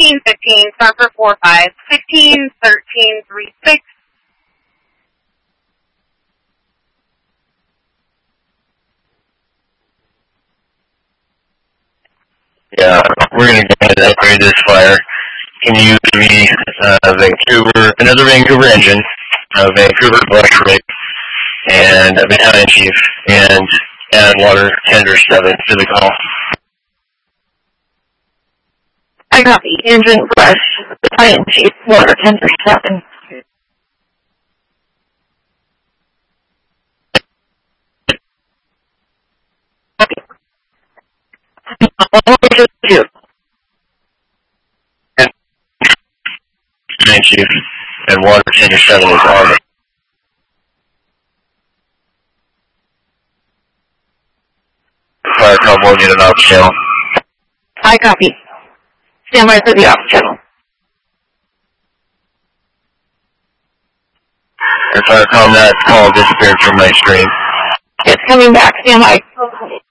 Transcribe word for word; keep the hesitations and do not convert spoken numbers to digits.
fifteen fifteen, start for four five, fifteen thirteen three six. Yeah, we're going to go ahead and upgrade this flyer. Can you give me uh, Vancouver, another Vancouver engine, uh, Vancouver Electric, and a battalion chief, and add water tender seven to the call? I copy. Engine flush, battalion chief, water tender seven. Two. Battalion chief, and water tender seven is on it. Fire call one unit off channel. I copy. Stand by for the off channel. And fire call that call disappeared from my screen. It's coming back. Stand by.